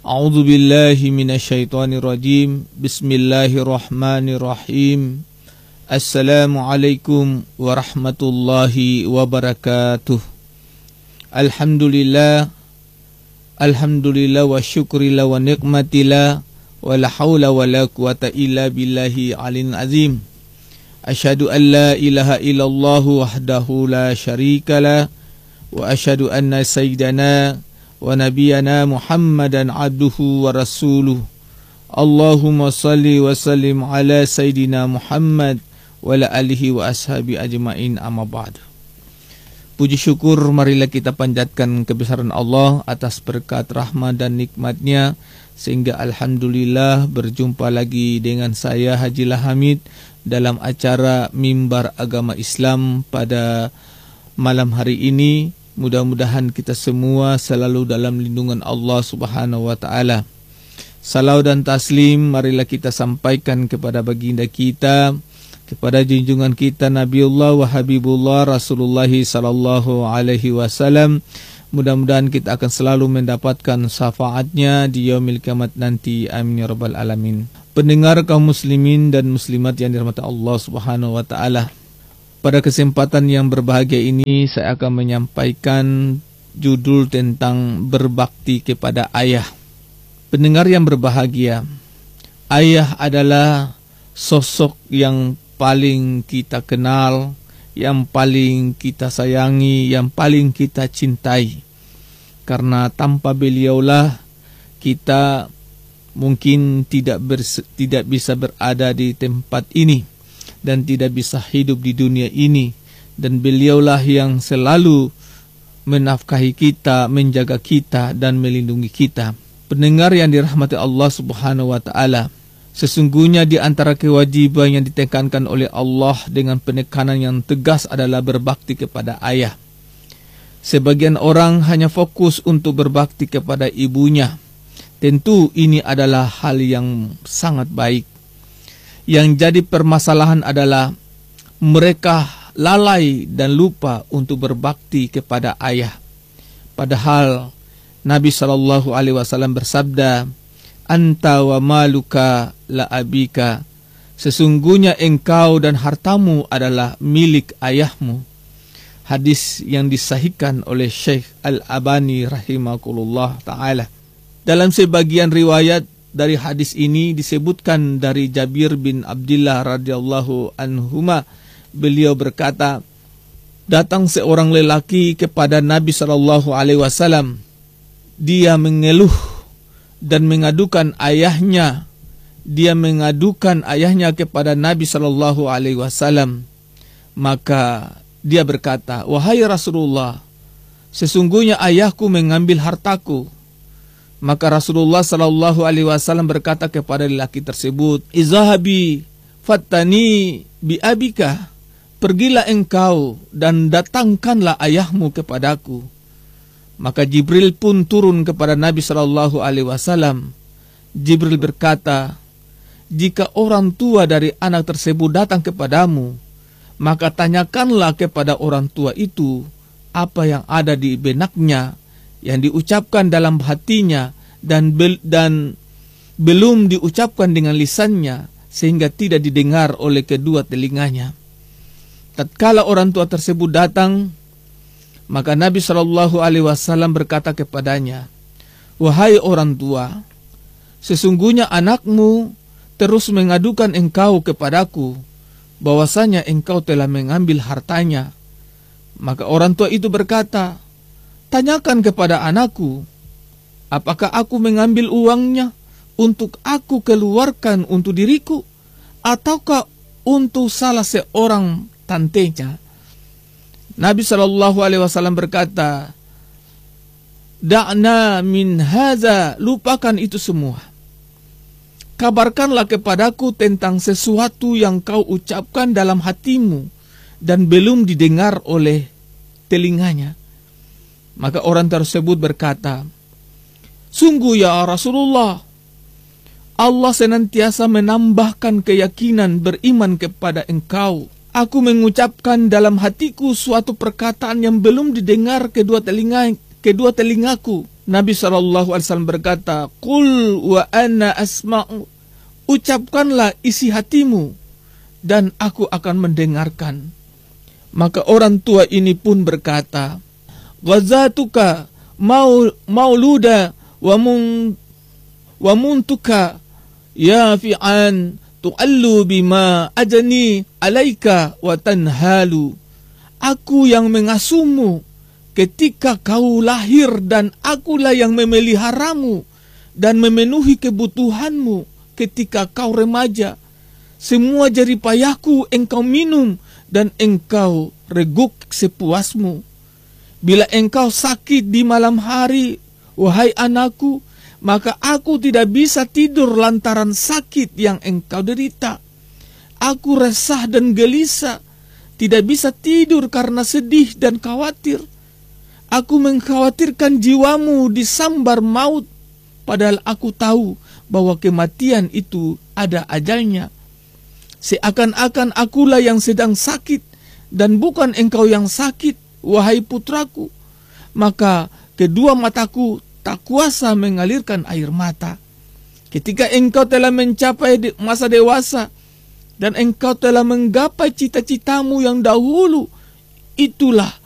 A'udzu billahi minasyaitonir rajim. Bismillahirrahmanirrahim. Assalamualaikum warahmatullahi wabarakatuh. Alhamdulillah wa syukrillah wa nikmatillah wa la haula wa la quwata illa billahi alin azim. Asyhadu an la ilaha illallah wahdahu la syarikalah wa asyhadu anna sayyidana wa nabiyana Muhammadan abduhu wa rasuluh. Allahumma salli wa sallim ala sayyidina Muhammad wa ala alihi wa ashabi ajma'in, amma ba'du. Puji syukur marilah kita panjatkan kebesaran Allah atas berkat rahmat dan nikmatnya, sehingga alhamdulillah berjumpa lagi dengan saya Haji Hamid dalam acara Mimbar Agama Islam pada malam hari ini. Mudah-mudahan kita semua selalu dalam lindungan Allah Subhanahu wa taala. Salam dan taslim marilah kita sampaikan kepada baginda kita, kepada junjungan kita Nabiullah wa Habibullah Rasulullah sallallahu alaihi wasallam. Mudah-mudahan kita akan selalu mendapatkan syafaatnya di yaumil kiamat nanti. Amin ya rabbal alamin. Pendengar kaum muslimin dan muslimat yang dirahmati Allah Subhanahu wa taala, pada kesempatan yang berbahagia ini saya akan menyampaikan judul tentang berbakti kepada ayah. Pendengar yang berbahagia, ayah adalah sosok yang paling kita kenal, yang paling kita sayangi, yang paling kita cintai. Karena tanpa beliaulah kita mungkin tidak bisa berada di tempat ini dan tidak bisa hidup di dunia ini, dan beliaulah yang selalu menafkahi kita, menjaga kita dan melindungi kita. Pendengar yang dirahmati Allah Subhanahu wa taala, sesungguhnya di antara kewajiban yang ditekankan oleh Allah dengan penekanan yang tegas adalah berbakti kepada ayah. Sebagian orang hanya fokus untuk berbakti kepada ibunya. Tentu ini adalah hal yang sangat baik. Yang jadi permasalahan adalah mereka lalai dan lupa untuk berbakti kepada ayah. Padahal Nabi SAW bersabda, "Anta wa maluka la abika." Sesungguhnya engkau dan hartamu adalah milik ayahmu. Hadis yang disahihkan oleh Syekh Al-Albani rahimahullah ta'ala. Dalam sebagian riwayat dari hadis ini disebutkan dari Jabir bin Abdullah radhiyallahu anhuma, beliau berkata, datang seorang lelaki kepada Nabi SAW. Dia mengeluh dan mengadukan ayahnya. Dia mengadukan ayahnya kepada Nabi SAW. Maka dia berkata, "Wahai Rasulullah, sesungguhnya ayahku mengambil hartaku." Maka Rasulullah SAW berkata kepada lelaki tersebut, "Izhabi fattani bi abika." Pergilah engkau dan datangkanlah ayahmu kepadaku. Maka Jibril pun turun kepada Nabi SAW. Jibril berkata, "Jika orang tua dari anak tersebut datang kepadamu, maka tanyakanlah kepada orang tua itu apa yang ada di benaknya, yang diucapkan dalam hatinya dan belum diucapkan dengan lisannya, sehingga tidak didengar oleh kedua telinganya." Tatkala orang tua tersebut datang, maka Nabi SAW berkata kepadanya, "Wahai orang tua, sesungguhnya anakmu terus mengadukan engkau kepadaku, bahwasanya engkau telah mengambil hartanya." Maka orang tua itu berkata, "Tanyakan kepada anakku, apakah aku mengambil uangnya untuk aku keluarkan untuk diriku, ataukah untuk salah seorang tantenya?" Nabi SAW berkata, "Da'na min haza," lupakan itu semua. Kabarkanlah kepadaku tentang sesuatu yang kau ucapkan dalam hatimu dan belum didengar oleh telinganya. Maka orang tersebut berkata, "Sungguh ya Rasulullah, Allah senantiasa menambahkan keyakinan beriman kepada engkau. Aku mengucapkan dalam hatiku suatu perkataan yang belum didengar kedua telingaku. Nabi SAW berkata, "Qul wa ana asma'u." Ucapkanlah isi hatimu dan aku akan mendengarkan. Maka orang tua ini pun berkata, "Ghazatuka mauluda wa muntuka ya fi'an tu'allu bima ajani alaika wa tanhalu." Aku yang mengasuhmu ketika kau lahir dan akulah yang memeliharamu dan memenuhi kebutuhanmu ketika kau remaja. Semua jerih payahku engkau minum dan engkau reguk sepuasmu. Bila engkau sakit di malam hari, wahai anakku, maka aku tidak bisa tidur lantaran sakit yang engkau derita. Aku resah dan gelisah, tidak bisa tidur karena sedih dan khawatir. Aku mengkhawatirkan jiwamu disambar maut, padahal aku tahu bahwa kematian itu ada ajalnya. Seakan-akan akulah yang sedang sakit dan bukan engkau yang sakit, wahai putraku. Maka kedua mataku tak kuasa mengalirkan air mata. Ketika engkau telah mencapai masa dewasa dan engkau telah menggapai cita-citamu yang dahulu, itulah